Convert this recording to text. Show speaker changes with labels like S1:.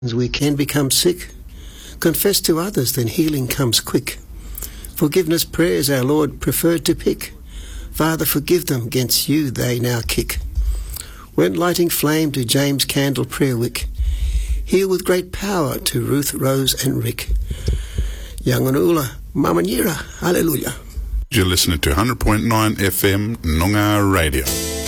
S1: We can become sick. Confess to others, then healing comes quick. Forgiveness prayers our Lord preferred to pick. Father, forgive them, 'gainst you they now kick. When lighting flame to James' candle prayer wick, heal with great power to Ruth, Rose and Rick. Yanganula, Mamanyira, hallelujah.
S2: You're listening to 100.9 FM Noongar Radio.